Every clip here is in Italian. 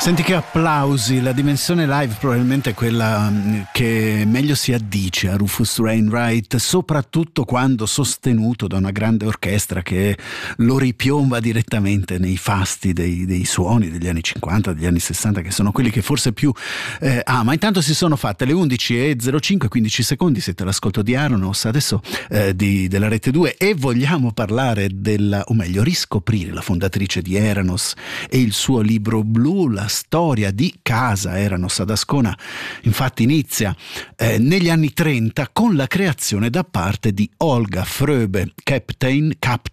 Senti che applausi, la dimensione live probabilmente è quella che meglio si addice a Rufus Wainwright, soprattutto quando sostenuto da una grande orchestra che lo ripiomba direttamente nei fasti dei suoni degli anni 50, degli anni 60, che sono quelli che forse più ama. Intanto si sono fatte le 11:05, 15 secondi, siete all'ascolto di Aronos, adesso della Rete 2, e vogliamo parlare o meglio riscoprire la fondatrice di Eranos e il suo libro blu. La storia di casa Eranos ad Ascona infatti inizia negli anni 30 con la creazione da parte di Olga Fröbe Kapteyn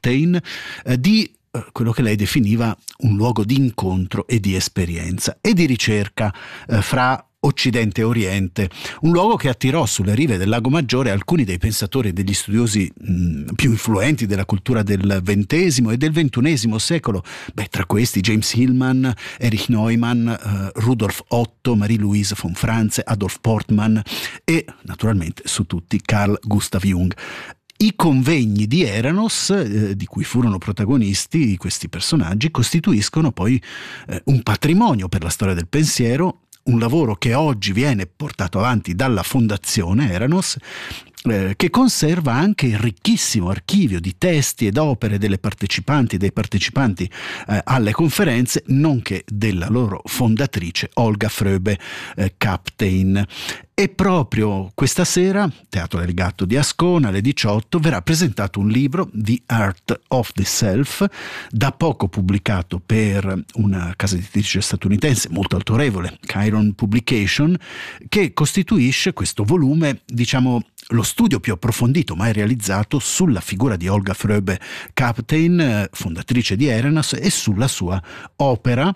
di quello che lei definiva un luogo di incontro e di esperienza e di ricerca fra Occidente e Oriente, un luogo che attirò sulle rive del Lago Maggiore alcuni dei pensatori e degli studiosi più influenti della cultura del XX e del XXI secolo, tra questi James Hillman, Erich Neumann, Rudolf Otto, Marie-Louise von Franz, Adolf Portmann e naturalmente su tutti Carl Gustav Jung. I convegni di Eranos, di cui furono protagonisti questi personaggi, costituiscono poi un patrimonio per la storia del pensiero, un lavoro che oggi viene portato avanti dalla Fondazione Eranos, che conserva anche il ricchissimo archivio di testi ed opere delle partecipanti e dei partecipanti alle conferenze, nonché della loro fondatrice Olga Fröbe Kapteyn. E proprio questa sera, Teatro del Gatto di Ascona, alle 18, verrà presentato un libro, The Art of the Self, da poco pubblicato per una casa editrice statunitense molto autorevole, Chiron Publication, che costituisce questo volume, diciamo, lo studio più approfondito mai realizzato sulla figura di Olga Fröbe Kapteyn, fondatrice di Eranos, e sulla sua opera,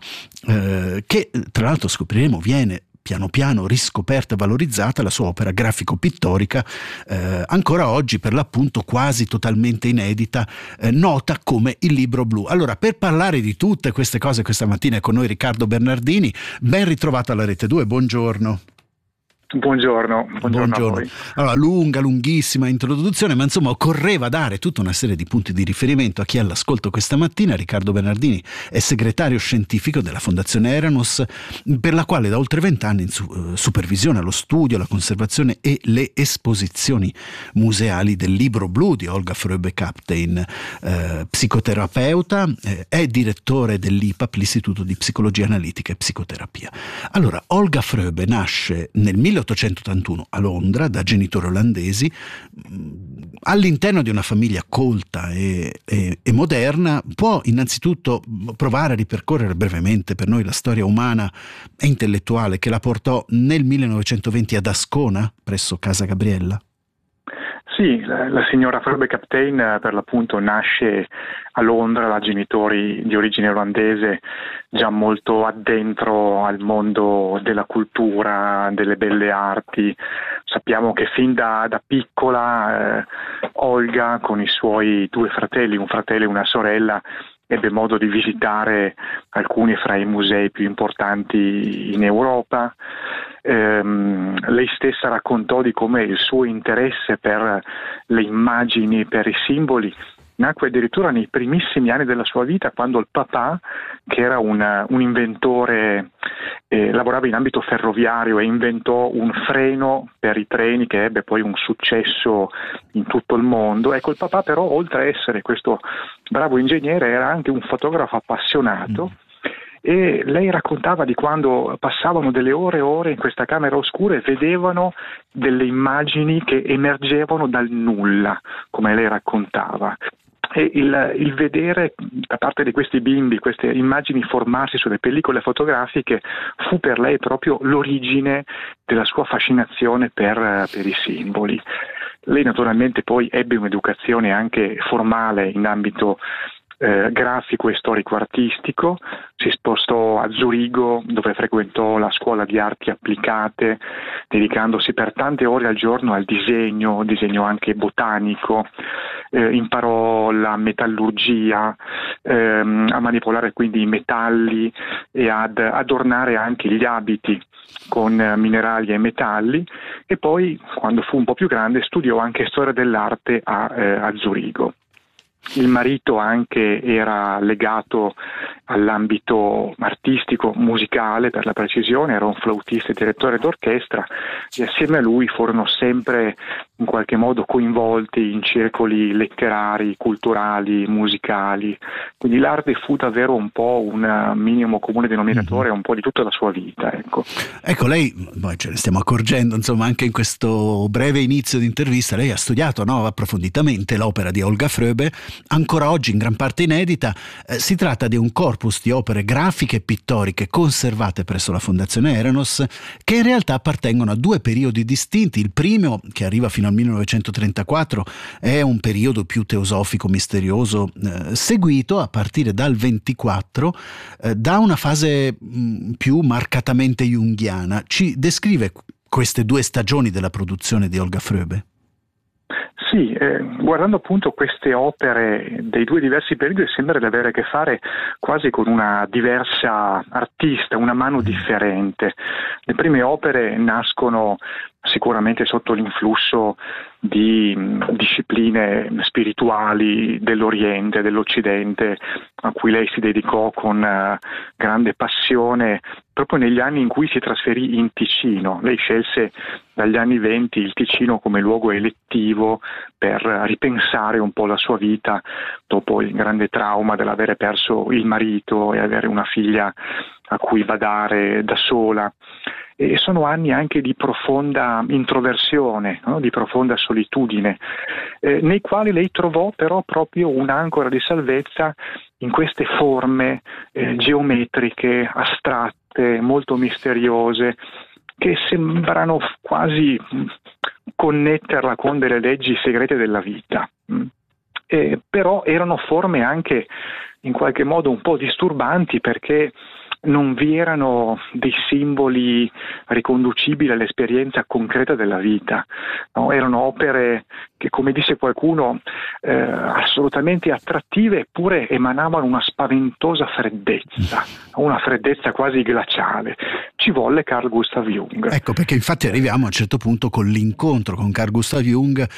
che tra l'altro scopriremo viene piano piano riscoperta e valorizzata, la sua opera grafico-pittorica, ancora oggi per l'appunto quasi totalmente inedita, nota come il Libro Blu. Allora, per parlare di tutte queste cose questa mattina è con noi Riccardo Bernardini, ben ritrovato alla Rete 2, buongiorno. Buongiorno a voi. Allora, lunghissima introduzione, ma insomma occorreva dare tutta una serie di punti di riferimento a chi è all'ascolto questa mattina. Riccardo Bernardini è segretario scientifico della Fondazione Eranos, per la quale da oltre 20 anni supervisiona lo studio, la conservazione e le esposizioni museali del Libro Blu di Olga Fröbe Kapteyn, psicoterapeuta, è direttore dell'IPAP, l'Istituto di Psicologia Analitica e Psicoterapia. Allora, Olga Fröbe nasce nel 1881 a Londra da genitori olandesi, all'interno di una famiglia colta e moderna. Può innanzitutto provare a ripercorrere brevemente per noi la storia umana e intellettuale che la portò nel 1920 ad Ascona, presso Casa Gabriella? Sì, la signora Fröbe Kapteyn per l'appunto nasce a Londra da genitori di origine olandese, già molto addentro al mondo della cultura, delle belle arti. Sappiamo che fin da piccola Olga, con i suoi due fratelli, un fratello e una sorella, ebbe modo di visitare alcuni fra i musei più importanti in Europa. Lei stessa raccontò di come il suo interesse per le immagini, per i simboli, nacque addirittura nei primissimi anni della sua vita, quando il papà, che era un inventore, lavorava in ambito ferroviario e inventò un freno per i treni che ebbe poi un successo in tutto il mondo. Ecco, il papà però, oltre a essere questo bravo ingegnere, era anche un fotografo appassionato. E lei raccontava di quando passavano delle ore e ore in questa camera oscura e vedevano delle immagini che emergevano dal nulla, come lei raccontava. E il vedere da parte di questi bimbi queste immagini formarsi sulle pellicole fotografiche fu per lei proprio l'origine della sua fascinazione per i simboli. Lei naturalmente poi ebbe un'educazione anche formale in ambito grafico e storico-artistico, si spostò a Zurigo dove frequentò la scuola di arti applicate, dedicandosi per tante ore al giorno al disegno anche botanico, imparò la metallurgia, a manipolare quindi i metalli e ad adornare anche gli abiti con minerali e metalli, e poi quando fu un po' più grande studiò anche storia dell'arte a Zurigo. Il marito anche era legato all'ambito artistico, musicale per la precisione, era un flautista e direttore d'orchestra, e assieme a lui furono sempre in qualche modo coinvolti in circoli letterari, culturali, musicali. Quindi l'arte fu davvero un po' un minimo comune denominatore un po' di tutta la sua vita. Ecco, lei, noi ce ne stiamo accorgendo, insomma, anche in questo breve inizio di intervista, lei ha studiato, no, approfonditamente l'opera di Olga Fröbe, ancora oggi in gran parte inedita. Si tratta di un corpus di opere grafiche e pittoriche conservate presso la Fondazione Eranos, che in realtà appartengono a due periodi distinti. Il primo, che arriva fino al 1934, è un periodo più teosofico, misterioso, seguito a partire dal 24 da una fase più marcatamente junghiana. Ci descrive queste due stagioni della produzione di Olga Fröbe? Sì, guardando appunto queste opere dei due diversi periodi sembra di avere a che fare quasi con una diversa artista, una mano differente. Le prime opere nascono sicuramente sotto l'influsso di discipline spirituali dell'Oriente, dell'Occidente, a cui lei si dedicò con grande passione proprio negli anni in cui si trasferì in Ticino. Lei scelse dagli anni '20 il Ticino come luogo elettivo per ripensare un po' la sua vita dopo il grande trauma dell'avere perso il marito e avere una figlia a cui badare da sola. E sono anni anche di profonda introversione, no? Di profonda solitudine, nei quali lei trovò però proprio un'ancora di salvezza in queste forme geometriche, astratte, molto misteriose, che sembrano quasi connetterla con delle leggi segrete della vita. Però erano forme anche in qualche modo un po' disturbanti, perché non vi erano dei simboli riconducibili all'esperienza concreta della vita, no? Erano opere che, come disse qualcuno, assolutamente attrattive, eppure emanavano una spaventosa freddezza, una freddezza quasi glaciale. Ci volle Carl Gustav Jung. Ecco, perché infatti arriviamo a un certo punto con l'incontro con Carl Gustav Jung.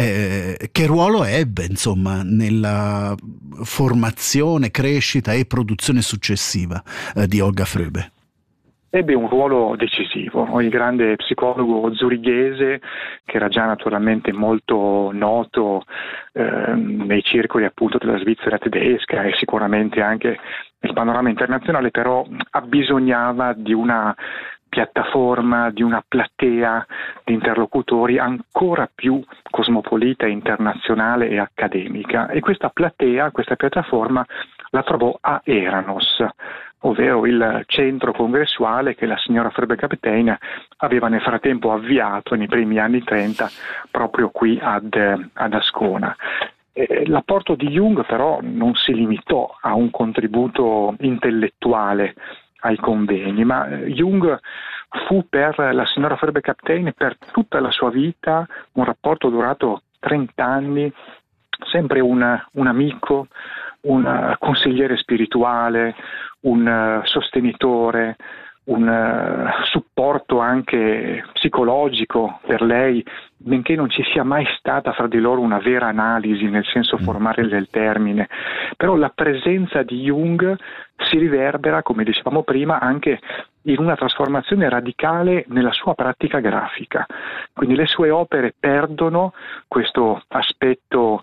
Che ruolo ebbe, insomma, nella formazione, crescita e produzione successiva di Olga Fröbe? Ebbe un ruolo decisivo. Il grande psicologo zurighese, che era già naturalmente molto noto nei circoli appunto della Svizzera tedesca e sicuramente anche nel panorama internazionale, però abbisognava di una piattaforma, di una platea di interlocutori ancora più cosmopolita, internazionale e accademica. E questa platea, questa piattaforma la trovò a Eranos, ovvero il centro congressuale che la signora Fröbe-Kapteyn aveva nel frattempo avviato nei primi anni 30 proprio qui ad Ascona. L'apporto di Jung però non si limitò a un contributo intellettuale ai convegni, ma Jung fu per la signora Fröbe-Kapteyn per tutta la sua vita un rapporto durato 30 anni, sempre un amico, un consigliere spirituale, un sostenitore, un supporto anche psicologico per lei, benché non ci sia mai stata fra di loro una vera analisi nel senso formale del termine. Però la presenza di Jung si riverbera, come dicevamo prima, anche in una trasformazione radicale nella sua pratica grafica. Quindi le sue opere perdono questo aspetto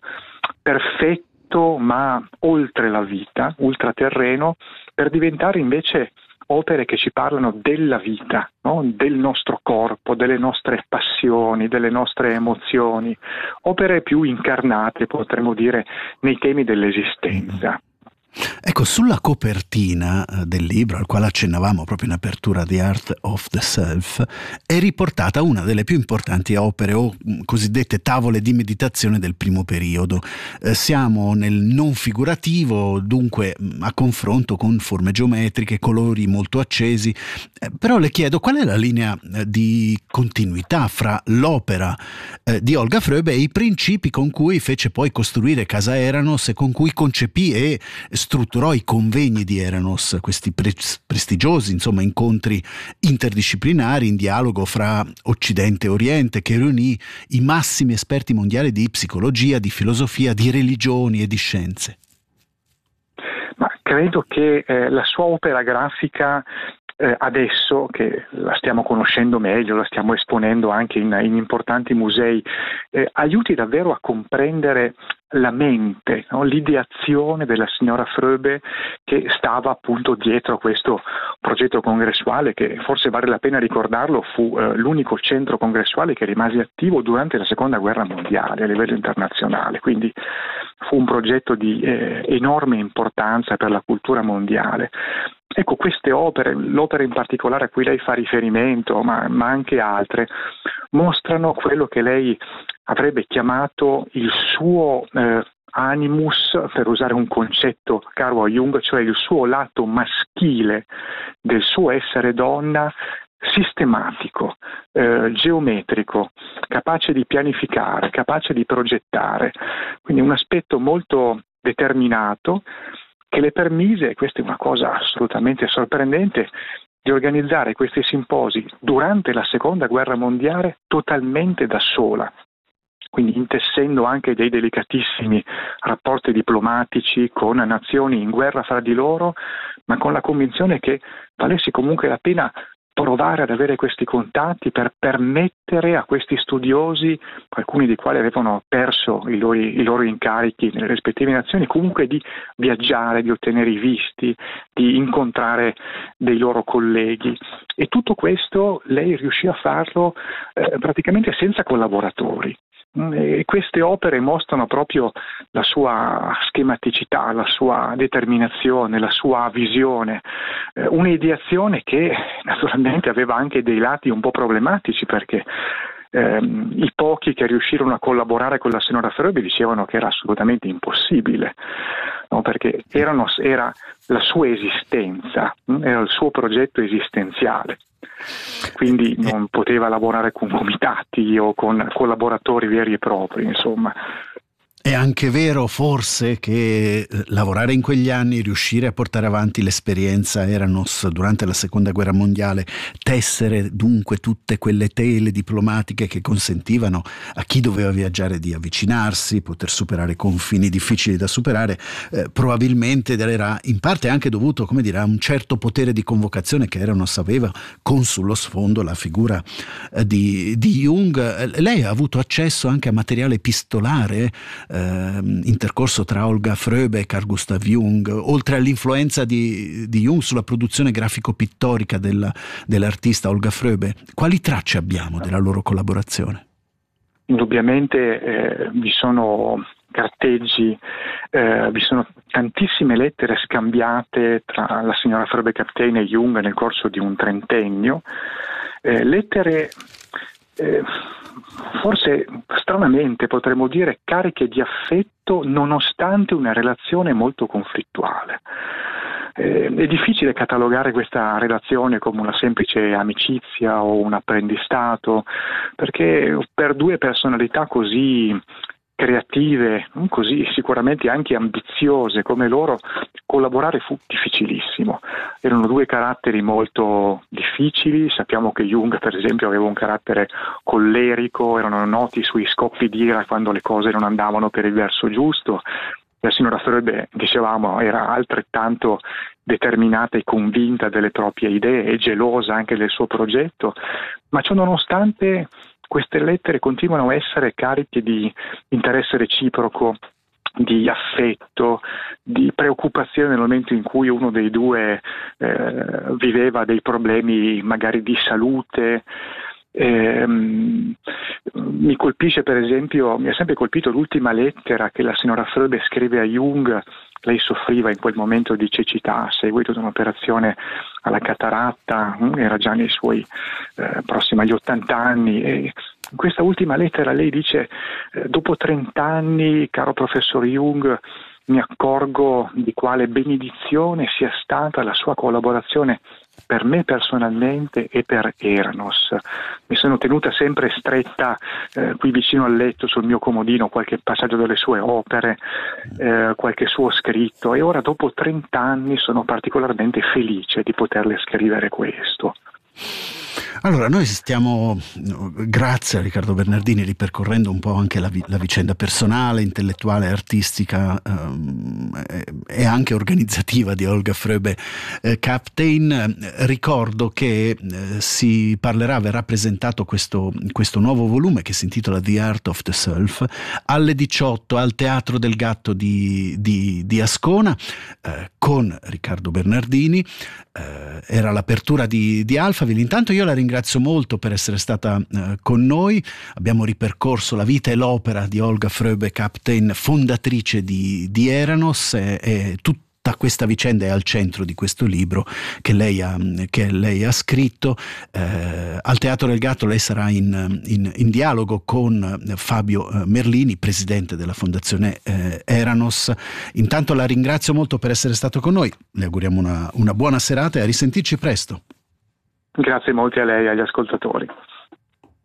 perfetto ma oltre la vita, ultraterreno, per diventare invece opere che ci parlano della vita, no? Del nostro corpo, delle nostre passioni, delle nostre emozioni, opere più incarnate, potremmo dire, nei temi dell'esistenza. Ecco, sulla copertina del libro, al quale accennavamo proprio in apertura, The Art of the Self, è riportata una delle più importanti opere o cosiddette tavole di meditazione del primo periodo. Siamo nel non figurativo, dunque a confronto con forme geometriche, colori molto accesi, però le chiedo qual è la linea di continuità fra l'opera di Olga Fröbe e i principi con cui fece poi costruire Casa Eranos e con cui concepì e strutturò i convegni di Eranos, questi prestigiosi, insomma, incontri interdisciplinari in dialogo fra Occidente e Oriente, che riunì i massimi esperti mondiali di psicologia, di filosofia, di religioni e di scienze. Ma credo che la sua opera grafica, adesso che la stiamo conoscendo meglio, la stiamo esponendo anche in importanti musei, aiuti davvero a comprendere la mente, no? L'ideazione della signora Fröbe, che stava appunto dietro a questo progetto congressuale, che forse vale la pena ricordarlo, fu l'unico centro congressuale che rimase attivo durante la seconda guerra mondiale a livello internazionale, quindi fu un progetto di enorme importanza per la cultura mondiale. Ecco, queste opere, l'opera in particolare a cui lei fa riferimento, ma anche altre, mostrano quello che lei avrebbe chiamato il suo animus, per usare un concetto caro a Jung, cioè il suo lato maschile del suo essere donna, sistematico, geometrico, capace di pianificare, capace di progettare, quindi un aspetto molto determinato che le permise, e questa è una cosa assolutamente sorprendente, di organizzare questi simposi durante la seconda guerra mondiale totalmente da sola, quindi intessendo anche dei delicatissimi rapporti diplomatici con nazioni in guerra fra di loro, ma con la convinzione che valesse comunque la pena provare ad avere questi contatti per permettere a questi studiosi, alcuni dei quali avevano perso i loro incarichi nelle rispettive nazioni, comunque di viaggiare, di ottenere i visti, di incontrare dei loro colleghi. E tutto questo lei riuscì a farlo praticamente senza collaboratori. E queste opere mostrano proprio la sua schematicità, la sua determinazione, la sua visione, un'ideazione che naturalmente aveva anche dei lati un po' problematici, perché i pochi che riuscirono a collaborare con la signora Fröbe dicevano che era assolutamente impossibile, no? Perché era la sua esistenza, era il suo progetto esistenziale. Quindi non poteva lavorare con comitati o con collaboratori veri e propri, insomma. È anche vero forse che lavorare in quegli anni, riuscire a portare avanti l'esperienza Eranos durante la seconda guerra mondiale, tessere dunque tutte quelle tele diplomatiche che consentivano a chi doveva viaggiare di avvicinarsi, poter superare confini difficili da superare, probabilmente era in parte anche dovuto, come dire, a un certo potere di convocazione che Eranos aveva, con sullo sfondo la figura di Jung. Lei ha avuto accesso anche a materiale epistolare intercorso tra Olga Fröbe e Carl Gustav Jung, oltre all'influenza di Jung sulla produzione grafico-pittorica dell'artista Olga Fröbe. Quali tracce abbiamo della loro collaborazione? Indubbiamente vi sono carteggi, vi sono tantissime lettere scambiate tra la signora Fröbe Kapteyn e Jung nel corso di un trentennio, lettere forse stranamente potremmo dire cariche di affetto nonostante una relazione molto conflittuale. È difficile catalogare questa relazione come una semplice amicizia o un apprendistato, perché per due personalità così creative, così sicuramente anche ambiziose come loro, collaborare fu difficilissimo. Erano due caratteri molto difficili. Sappiamo che Jung, per esempio, aveva un carattere collerico, erano noti sui scoppi d'ira quando le cose non andavano per il verso giusto. La signora Fröbe, dicevamo, era altrettanto determinata e convinta delle proprie idee e gelosa anche del suo progetto, ma ciò nonostante queste lettere continuano a essere cariche di interesse reciproco, di affetto, di preoccupazione nel momento in cui uno dei due viveva dei problemi magari di salute. Mi colpisce, per esempio, mi ha sempre colpito l'ultima lettera che la signora Fröbe scrive a Jung. Lei soffriva in quel momento di cecità a seguito di un'operazione alla cataratta, era già nei suoi prossimi agli 80 anni, e in questa ultima lettera lei dice: dopo 30 anni, caro professor Jung, mi accorgo di quale benedizione sia stata la sua collaborazione per me personalmente e per Eranos. Mi sono tenuta sempre stretta qui vicino al letto, sul mio comodino, qualche passaggio delle sue opere, qualche suo scritto, e ora dopo 30 anni sono particolarmente felice di poterle scrivere questo. Allora, noi stiamo, grazie a Riccardo Bernardini, ripercorrendo un po' anche la vicenda personale, intellettuale, artistica e anche organizzativa di Olga Fröbe-Captein. Ricordo che si parlerà, verrà presentato questo nuovo volume che si intitola The Art of the Self alle 18 al Teatro del Gatto di Ascona con Riccardo Bernardini. Era l'apertura di Alphaville. Intanto io la ringrazio molto per essere stata con noi. Abbiamo ripercorso la vita e l'opera di Olga Fröbe-Captein, fondatrice di Eranos, e tutta questa vicenda è al centro di questo libro che lei ha scritto. Al Teatro del Gatto lei sarà in dialogo con Fabio Merlini, presidente della Fondazione Eranos. Intanto la ringrazio molto per essere stato con noi, le auguriamo una buona serata e a risentirci presto. Grazie molto a lei e agli ascoltatori.